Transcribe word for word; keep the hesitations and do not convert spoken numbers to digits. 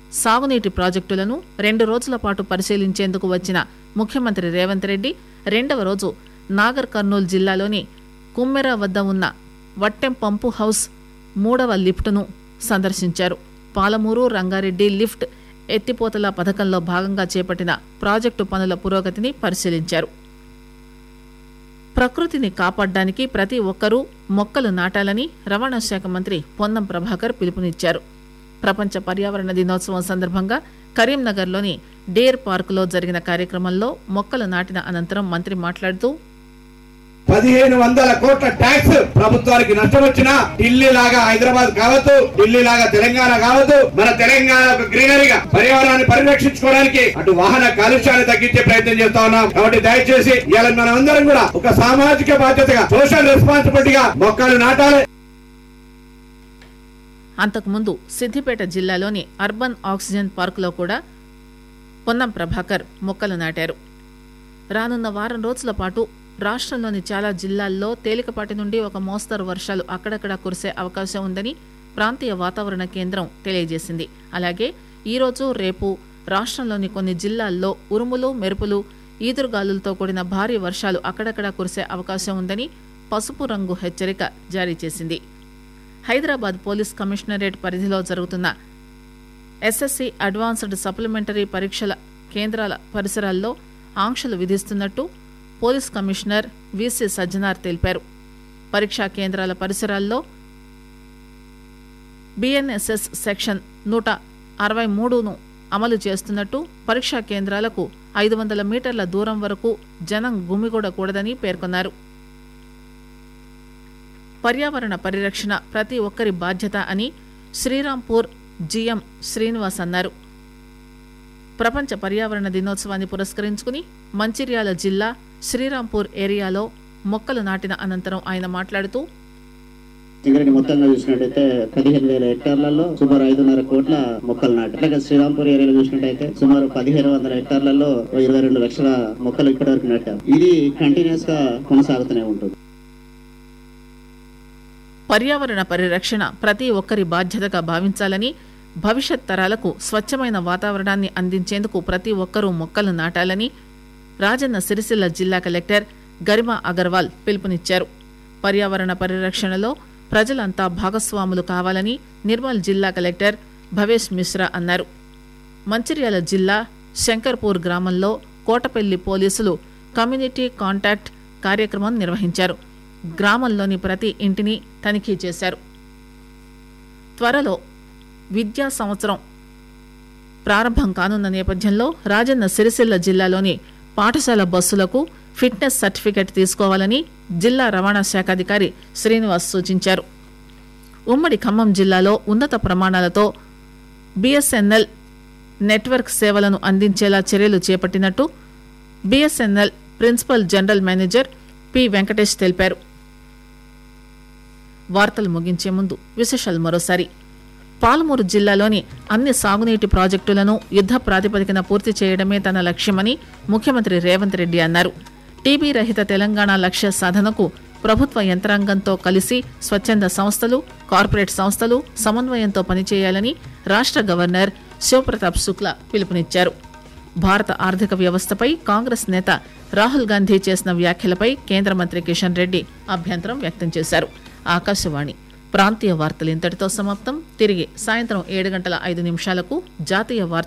సాగునీటి ప్రాజెక్టులను రెండు రోజుల పాటు పరిశీలించేందుకు వచ్చిన ముఖ్యమంత్రి రేవంత్ రెడ్డి రెండవ రోజు నాగర్ కర్నూలు జిల్లాలోని కుమ్మెర వద్ద ఉన్న వట్టెం పంపు హౌస్ మూడవ లిఫ్టును సందర్శించారు. పాలమూరు రంగారెడ్డి లిఫ్ట్ ఎత్తిపోతల పథకంలో భాగంగా చేపట్టిన ప్రాజెక్టు పనుల పురోగతిని పరిశీలించారు. ప్రకృతిని కాపాడడానికి ప్రతి ఒక్కరూ మొక్కలు నాటాలని రవాణా శాఖ మంత్రి పొన్నం ప్రభాకర్ పిలుపునిచ్చారు. ప్రపంచ పర్యావరణ దినోత్సవం సందర్భంగా కరీంనగర్లోని డేర్ పార్కులో జరిగిన కార్యక్రమంలో మొక్కలు నాటిన అనంతరం మంత్రి మాట్లాడుతూ పదిహేను వందల కోట్ల ట్యాక్స్ ప్రభుత్వానికి నష్టం వచ్చినా ఢిల్లీ లాగా హైదరాబాద్ కావద్దు, ఢిల్లీ లాగా తెలంగాణ కావద్దు, మన తెలంగాణ గ్రీనరీగా పర్యావరణాన్ని పరిరక్షించుకోవడానికి అటు వాహన కాలుష్యాన్ని తగ్గించే ప్రయత్నం చేస్తా ఉన్నాం. కాబట్టి దయచేసి ఇవాళ మనం అందరం కూడా ఒక సామాజిక బాధ్యతగా సోషల్ రెస్పాన్సిబిలిటీగా మొక్కలు నాటాలి. అంతకుముందు సిద్దిపేట జిల్లాలోని అర్బన్ ఆక్సిజన్ పార్కులో కూడా పొన్నం ప్రభాకర్ మొక్కలు నాటారు. రానున్న వారం రోజుల పాటు రాష్ట్రంలోని చాలా జిల్లాల్లో తేలికపాటి నుండి ఒక మోస్తరు వర్షాలు అక్కడక్కడా కురిసే అవకాశం ఉందని ప్రాంతీయ వాతావరణ కేంద్రం తెలియజేసింది. అలాగే ఈరోజు రేపు రాష్ట్రంలోని కొన్ని జిల్లాల్లో ఉరుములు మెరుపులు ఈదురుగాలులతో కూడిన భారీ వర్షాలు అక్కడక్కడా కురిసే అవకాశం ఉందని పసుపు రంగు హెచ్చరిక జారీ చేసింది. హైదరాబాద్ పోలీస్ కమిషనరేట్ పరిధిలో జరుగుతున్న ఎస్ఎస్సీ అడ్వాన్స్డ్ సప్లిమెంటరీ పరీక్షల కేంద్రాల పరిసరాల్లో ఆంక్షలు విధిస్తున్నట్టు పోలీస్ కమిషనర్ విసి సజ్జనార్ తెలిపారు. పరీక్షా కేంద్రాల పరిసరాల్లో బిఎన్ఎస్ఎస్ సెక్షన్ నూట అరవై మూడును అమలు చేస్తున్నట్టు, పరీక్షా కేంద్రాలకు ఐదు వందల మీటర్ల దూరం వరకు జనం గుమిగూడకూడదని పేర్కొన్నారు. పర్యావరణ పరిరక్షణ ప్రతి ఒక్కరి బాధ్యత అని శ్రీరాంపూర్ జిఎం శ్రీనివాస్ అన్నారు. ప్రపంచ పర్యావరణ దినోత్సవాన్ని పురస్కరించుకుని మంచిర్యాల జిల్లా శ్రీరాంపూర్ ఏరియాలో మొక్కలు నాటిన అనంతరం ఆయన మాట్లాడుతూ సింగరేణి మొత్తంగా చూసినట్టయితే పదిహేను వేల హెక్టార్లలో సుమారు ఐదున్నర కోట్ల మొక్కలు నాటారు. అలాగే శ్రీరాంపూర్ ఏరియాలో చూసినట్టయితే సుమారు పదిహేను వందల హెక్టార్లలో ఇరవై రెండు లక్షల మొక్కలు ఇప్పటి వరకు నాటారు. ఇది కంటిన్యూస్ గా కొనసాగుతూనే ఉంటుంది. పర్యావరణ పరిరక్షణ ప్రతి ఒక్కరి బాధ్యతగా భావించాలని, భవిష్యత్ తరాలకు స్వచ్ఛమైన వాతావరణాన్ని అందించేందుకు ప్రతి ఒక్కరూ మొక్కలు నాటాలని రాజన్న సిరిసిల్ల జిల్లా కలెక్టర్ గరిమా అగర్వాల్ పిలుపునిచ్చారు. పర్యావరణ పరిరక్షణలో ప్రజలంతా భాగస్వాములు కావాలని నిర్మల్ జిల్లా కలెక్టర్ భవేష్ మిశ్రా అన్నారు. మంచిర్యాల జిల్లా శంకర్పూర్ గ్రామంలో కోటపల్లి పోలీసులు కమ్యూనిటీ కాంటాక్ట్ కార్యక్రమం నిర్వహించారు. గ్రామంలోని ప్రతి ఇంటిని తనిఖీ చేశారు. త్వరలో విద్యా సంవత్సరం ప్రారంభం కానున్న నేపథ్యంలో రాజన్న సిరిసిల్ల జిల్లాలోని పాఠశాల బస్సులకు ఫిట్నెస్ సర్టిఫికెట్ తీసుకోవాలని జిల్లా రవాణా శాఖ అధికారి శ్రీనివాస్ సూచించారు. ఉమ్మడి ఖమ్మం జిల్లాలో ఉన్నత ప్రమాణాలతో బిఎస్ఎన్ఎల్ నెట్వర్క్ సేవలను అందించేలా చర్యలు చేపట్టినట్టు BSNL principal general manager P Venkatesh తెలిపారు. వార్తలు ముగించే ముందు విశేషాలు మరోసారి. పాలమూరు జిల్లాలోని అన్ని సాగునీటి ప్రాజెక్టులను యుద్ద ప్రాతిపదికన పూర్తి చేయడమే తన లక్ష్యమని ముఖ్యమంత్రి రేవంత్ రెడ్డి అన్నారు. టీబీ రహిత తెలంగాణ లక్ష్య సాధనకు ప్రభుత్వ యంత్రాంగంతో కలిసి స్వచ్ఛంద సంస్థలు, కార్పొరేట్ సంస్థలు సమన్వయంతో పనిచేయాలని రాష్ట్ర గవర్నర్ శివప్రతాప్ శుక్లా పిలుపునిచ్చారు. భారత ఆర్థిక వ్యవస్థపై కాంగ్రెస్ నేత రాహుల్ గాంధీ చేసిన వ్యాఖ్యలపై కేంద్ర మంత్రి కిషన్ రెడ్డి అభ్యంతరం వ్యక్తం చేశారు. ఆకాశవాణి ప్రాంతీయ వార్తలు ఇంతటితో సమాప్తం. తిరిగి సాయంత్రం ఏడు గంటల ఐదు నిమిషాలకు జాతీయ వార్తలు